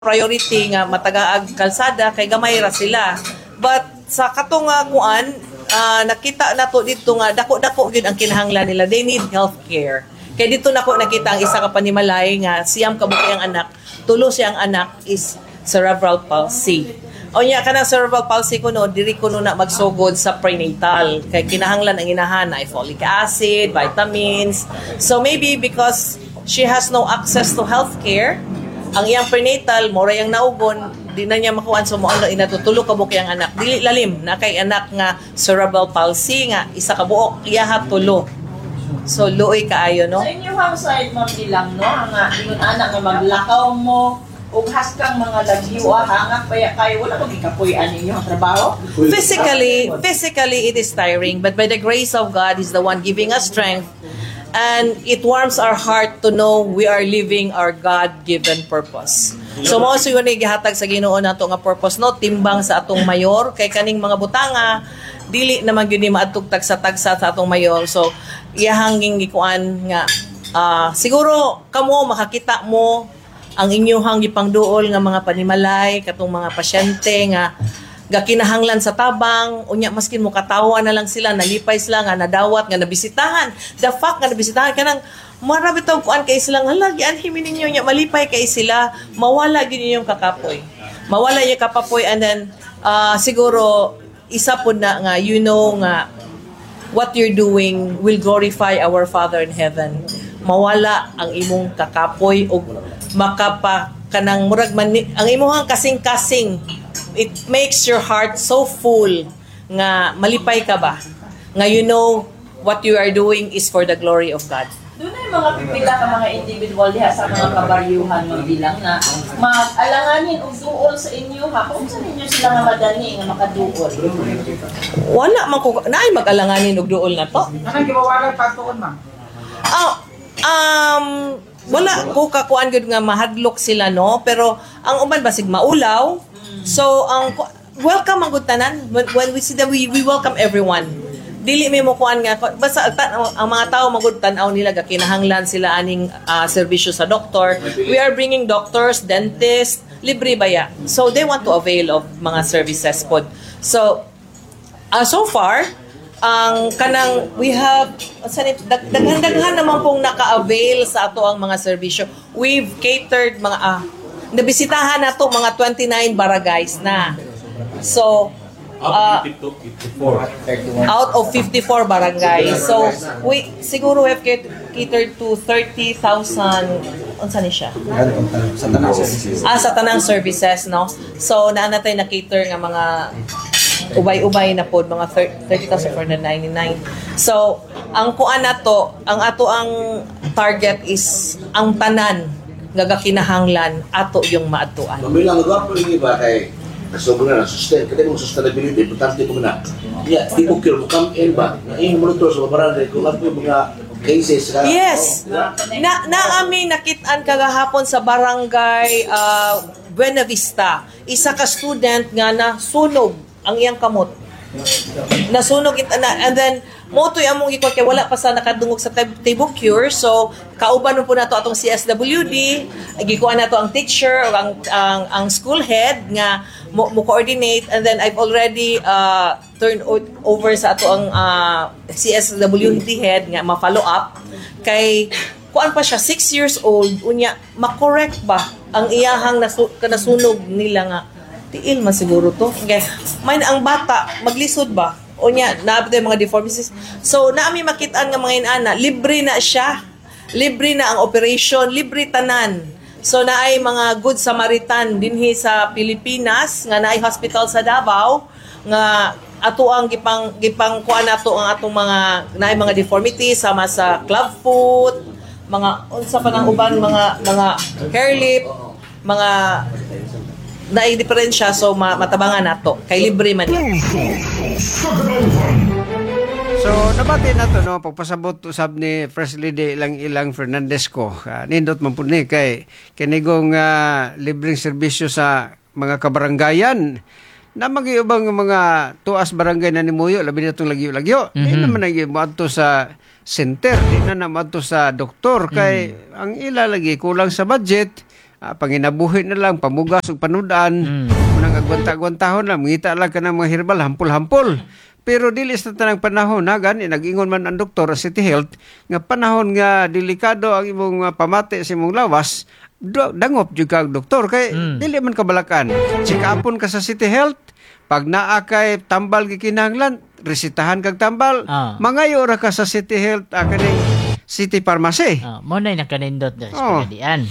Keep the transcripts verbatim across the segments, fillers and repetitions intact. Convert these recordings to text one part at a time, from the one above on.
priority nga matagaag kalsada kay gamay ra sila. But sa katong nga kuan, uh, nakita nato dito nga dako-dako gyud ang kinahanglan nila. They need healthcare. Kay dito nako nakita ang isa ka panimalay nga siyam ka buki ang anak, tulo siyang anak is cerebral palsy. O nya kanang cerebral palsy kuno diri kuno na magsugod sa prenatal kay kinahanglan ang inahan ay folic acid, vitamins. So maybe because she has no access to healthcare, ang iyang prenatal, mora yung naugon, di na niya makuhaan so mo ano inatutulog ka buki ang anak. Dili lalim na kay anak nga cerebral palsy nga isa ka buok iyaha tulo. So luoy kaayo no. Sa inyo ang side ma'am ilang no nga ingon anak nga maglakaw mo ug haskang mga lagyo ah hangak paya kay wala mo gikapuy-an ninyo ang trabaho. Physically, physically it is tiring, but by the grace of God is the one giving us strength. And it warms our heart to know we are living our God-given purpose. So mao sa yun gihatag sa Ginoo nato nga purpose no timbang sa atong mayor kay kaning mga butanga dili naman gyud ni maadtog tagsa-tagsa sa atong mayor. So iyahang gikuan nga uh, siguro kamo makakita mo ang inyong gipangduol nga mga panimalay katong mga pasyente nga gakinahanglan sa tabang unya maskin mo katawa na lang sila nalipay sila nga nadawat nga nabisitahan the fact nga nabisitahan kanang marami taw kuan kay sila hala gianhim ninyo nya malipay kay sila mawala gyud inyong kakapoy mawala yung kapapoy and then uh, siguro isa pud na nga you know nga what you're doing will glorify our Father in heaven mawala ang imong kakapoy o makapa kanang murag man ang imong kasing-kasing. It makes your heart so full nga malipay ka ba nga you know what you are doing is for the glory of God. Doon ay mga pipila ka mga individual diha sa mga kabaryuhan mo bilang na mag-alanganin og duol sa inyo ha kung saan ninyo sila nga madani nga makaduol. Wala man ko naay mag-alanganin og duol na to. Anong gibawalan pagtuon ma'am? Ah, um wala ko kakuan gud nga mahadlok sila no pero ang uban basig maulaw. So ang um, welcome ang good tanan when, when we see that we, we welcome everyone. Dili may mo kuan nga basta ta, ang mga tao magud tan-aw nila ga kinahanglan sila aning uh, serbisyo sa doktor. We are bringing doctors, dentists, libre baya. So they want to avail of mga services pod. So uh, so far ang kanang we have daghan-daghan naman pong naka-avail sa ato ang mga serbisyo. We've catered mga ah, nabisitahan na to mga twenty-nine barangays na. So uh, out of fifty-four barangays. So we siguro we have catered to thirty thousand unsa ni siya? Sa tanang services. Ah, sa tanang services, no? So naanatay na cater nga mga ubay-ubay na pod mga thirty thousand four hundred ninety-nine. So, ang kuan nato, ang ato ang target is ang tanan nga gakinahanglan ato yung maadtuan. Mamilang gwapo rin iba kay kasobra na sustain. Kasi mong sustainability, importante ko na. Yeah, di mo kilo mo come in ba? Yung monitor sa babarangay, kung ano yung mga cases. Na, Yes. Na naami nakitaan kagahapon sa barangay uh, Buena Vista. Isa ka student nga na sunog ang iyang kamot. Nasunog it na and then mo toy among gikon kay wala pa sa nakadungog sa table cure so kauban po nato atong C S W D gikuan nato ang teacher o ang, ang ang school head nga mo, mo coordinate and then I've already uh, turned over sa ato ang uh, C S W D head nga ma-follow up kay kuan pa siya six years old unya ma-correct ba ang iyahang nasu, nasunog nila nga tiil man siguro to. Okay. May ang bata maglisod ba? O nya naabot yung mga deformities. So naami makitaan nga mga inana, libre na siya. Libre na ang operation, libre tanan. So naay mga good Samaritan dinhi sa Pilipinas nga naay hospital sa Davao nga ato ang gipang gipang kuan nato ang atong mga naay mga deformities sama sa clubfoot, mga unsa pa nang uban mga mga hair lip, mga naay diferensya so matabangan nato kay libre man. So nabati na to no pagpasabot usab ni First Lady ilang ilang Fernandez ko. Uh, nindot man pud ni kay kinigong uh, libreng serbisyo sa mga kabarangayan na magiubang mga tuas barangay na nimuyo labi na tong lagyo-lagyo. Mm-hmm. Di naman nagi moadto sa center, di na naman to sa doktor kay mm-hmm. ang ila lagi kulang sa budget. ah, panginabuhi na lang, pamugas o panudan, Mm. unang agwanta-agwantahon lang, mangita lang ka ng mga herbal, hampul-hampul. Pero dili sa tanang panahon na gani nag-ingon man ang doktor sa City Health nga panahon nga delikado ang imong uh, pamati sa imong lawas, do, dangop jud ka ang doktor kay Mm. dili man kabalakan. Check upon ka sa City Health, pag naa kay tambal gikinahanglan, resitahan kag tambal, Ah. mangayo ra ka sa City Health uh, kaning City Pharmacy. Ah, mo na nakanindot na sa Oh. pagadian.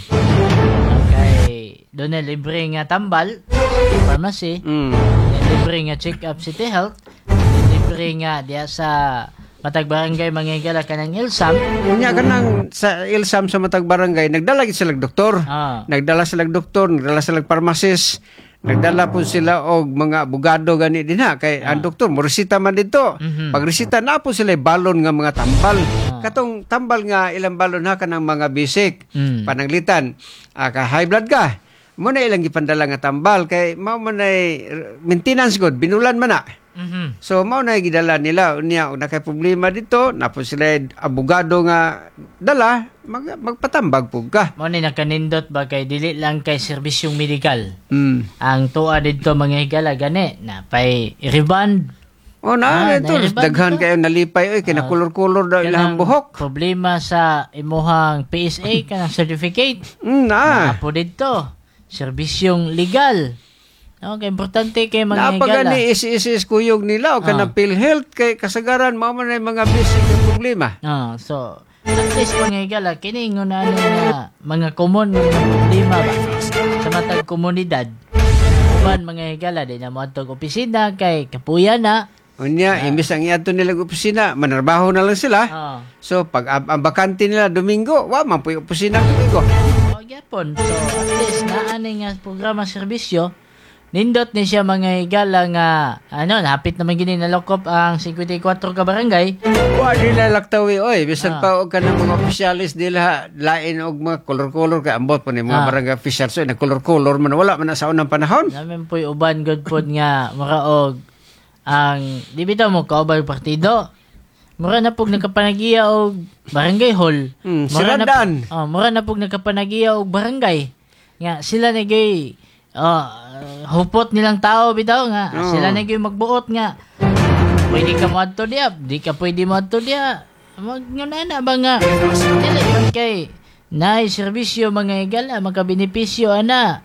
Okay, doon na libre nga tambal, pharmacy, Mm. libre nga check-up City Health, libre nga diya sa matag barangay manghigala ka ng Ilsam. Unya kanang sa Ilsam sa matag barangay nagdala gid sila og doktor. Ah. Nagdala sila og doktor, nagdala sila og pharmacist. Nagdala po sila og mga abogado gani din ha kay ang doktor mo resita man dito. Mhm. Pag resita na po sila balon nga mga tambal. Ah. Katong tambal nga ilang balon ha kanang mga basic Mm. pananglitan. Ah, ka high blood ka. Mo na ilang gipandala nga tambal kay mao man ay maintenance good binulan man na. Mhm. So mao na gidala nila unya na kay problema dito na po sila abogado nga dala mag, magpatambag pug ka. Mo na nakanindot ba kay dili lang kay serbisyong medikal. Mm. Ang tuwa dito manghigala gani na pay reband. Oh na Ah, ito nairiband daghan dito. kayo nalipay oy kay nakulor-kulor daw ilang buhok. Problema sa imuhang P S A kanang certificate. Mm, na. Apo dito, serbisyong legal. Okay, importante kay mga Napaga higala. ni is-is kuyog nila o kanang Ah. PhilHealth kay kasagaran mao man ay mga basic nga problema. Ah, so, at least mga higala, kini na nga mga common nga problema ba sa matag komunidad. Uban mga higala, di na mo atong opisina kay kapuya na. Unya imbis ang iato nila og opisina, manarbaho na lang sila. Ah, So pag ang, ang bakante nila Domingo, wa man puy opisina Domingo. o gyapon. So, at least naa ni nga programa serbisyo. Nindot ni siya mga higala nga ano, napit naman gini nalokop ang fifty-four ka barangay. Wa nila laktawi oy, bisan Ah. pa og kanang mga opisyalis nila lain og mga color-color kay ambot po ni mga Ah. barangay officials so nag-color-color man wala man na sa unang panahon. Namin po'y uban good pod nga maraog ang di bitaw mo kaubay partido. Mura na pug nagkapanagiya og barangay hall. Hmm, Mura na siradan. pug- Oh, mura na pug nagkapanagiya og barangay. Nga sila na gay oh, hupot nilang tao bitaw nga Oo. sila na gay magbuot nga pwede ka mo adto diya, di ka pwede mo adto diya. Mag na ba nga dili man kay naay serbisyo mga higala makabenepisyo ana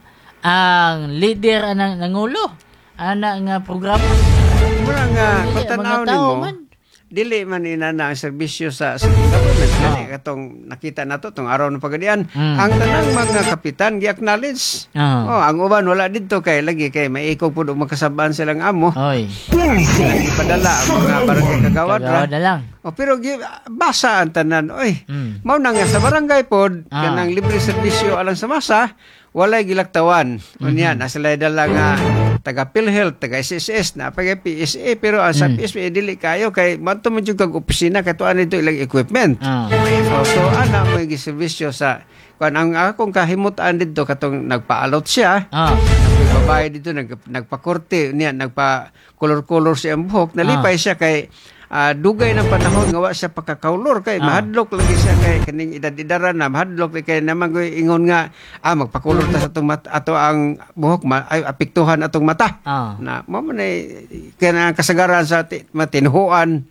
ang leader anang nangulo ana nga programa. Mura nga Dili, patanaw mga tao nimo. man. Dili man inana ang serbisyo sa sa government gani katong nakita nato tong araw ng pagadian. Mm. Ang tanang mga kapitan gi-acknowledge. Ah. Oh, ang uban wala didto kay lagi kay maikog pud og makasabaan silang amo. Oy, Lagi padala ang mga barangay kagawad ra. kagawad na lang. O pero gi basa ang tanan oy. Mm. Mao na nga sa barangay pod Ah. kanang libre serbisyo alang sa masa walay gilaktawan. Unya Mhm. na sila dala nga taga PhilHealth, taga S S S na pag P S A pero ang sa Mm. P S A dili kayo kay manto man jud kag opisina kay tuan ito ilang equipment. Ah. So, so ana mo gi serbisyo sa kan ang akong kahimutan dito katong nagpa-allot siya. Ah. Ang babae dito nag, nagpa-korte niya, nagpa-color-color siya ang buhok. Nalipay siya kay ah, dugay ng panahon nga wa siya pagkakaulor kay Ah. mahadlok lagi siya kay kaning edad-edaran na mahadlok kay naman ko ingon nga ah magpakulor ta sa atong mata, ato ang buhok ma, ay apektuhan atong mata. Ah. Na mo man ay kanang kasagaran sa ti, matinhuan.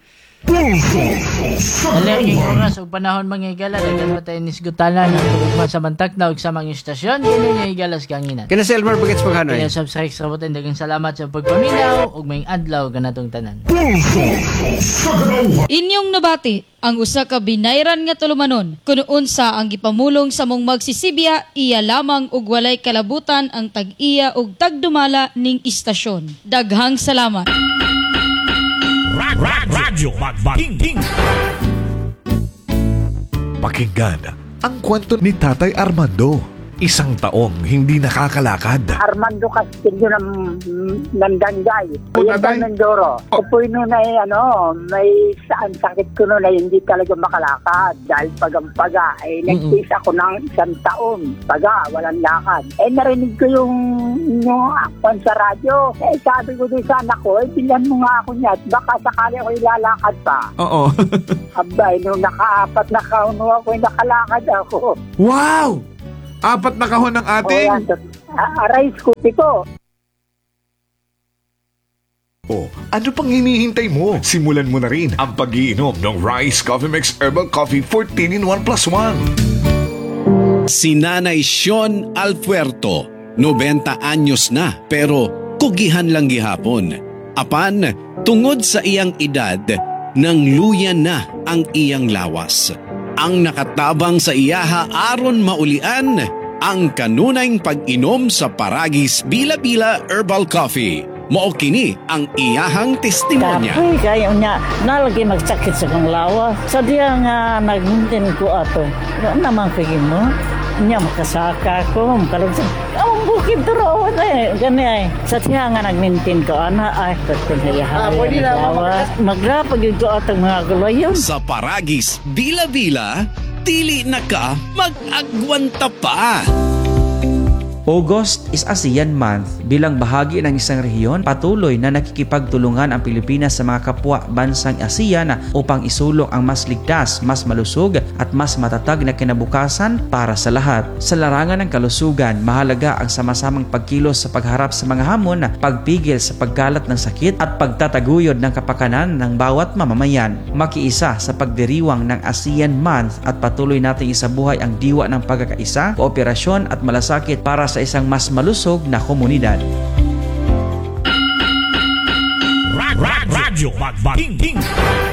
Dali yung oras ug panahon mga higala dagan pa tayo nisgutanan ang tugma sa mantak na ug sa mga istasyon kini nga higalas kanginan. Kina si Elmer Bagets Paghanoy. Kaya subscribe sa raboten dagang salamat sa pagpaminaw ug may adlaw ganatong tanan. Inyong nabati ang usa ka binayran nga tulumanon kuno unsa ang gipamulong sa mong magsisibya iya lamang ug walay kalabutan ang tag-iya ug tagdumala ning istasyon. Daghang salamat. Rag, rag, radyo Magbaking. Pakinggan ang kwento ni Tatay Armando. Isang taong hindi nakakalakad. Armando Castillo ng Nandangay. Oh, Kuya Tatay. Mindoro. Oh. Upoy nun ay ano, may saan sakit ko nun ay hindi talaga makalakad. Dahil pagampaga, ay nagtis ako ng isang taon. Paga, walang lakad. Eh narinig ko yung yung akwan sa radyo. Eh sabi ko doon sa anak ko, eh bilhan mo nga ako niya. Baka sakali ako ilalakad pa. Oo. Abay, nung nakaapat na kauno ako, eh, nakalakad ako. Wow! Apat na kahon ng O ating... yan, ah, rice cookie ko. Oh, ano pang hinihintay mo? Simulan mo na rin ang pag-iinom ng Rice Coffee Mix Herbal Coffee fourteen in one plus one. Si Nanay Sean Alpuerto, nobenta anyos na pero kugihan lang gihapon. Apan, tungod sa iyang edad, nang luya na ang iyang lawas. Ang nakatabang sa iyaha aron maulian ang kanunayng pag-inom sa Paragis Bila-Bila Herbal Coffee. Mao kini ang iyahang testimonya. Kapoy kayo niya, nalagi magsakit sa kong lawa. Sa diya nga nagmintin ko ato. Ano naman pagin mo? Niya makasaka ko, makalagsan. Ang bukid turo eh. Gani ay. Sa diya nga nagmintin ko, ana ay, pagkong hayahay ang lawa. Magrapag yun ko atong mga gulayon. Sa Paragis Bila-Bila, dili na ka mag-agwanta pa. August is ASEAN Month. Bilang bahagi ng isang rehiyon, patuloy na nakikipagtulungan ang Pilipinas sa mga kapwa bansang ASEAN upang isulong ang mas ligtas, mas malusog at mas matatag na kinabukasan para sa lahat. Sa larangan ng kalusugan, mahalaga ang sama-samang pagkilos sa pagharap sa mga hamon, pagpigil sa pagkalat ng sakit at pagtataguyod ng kapakanan ng bawat mamamayan. Makiisa sa pagdiriwang ng ASEAN Month at patuloy nating isabuhay ang diwa ng pagkakaisa, kooperasyon at malasakit para sa isang mas malusog na komunidad. Radyo Magbating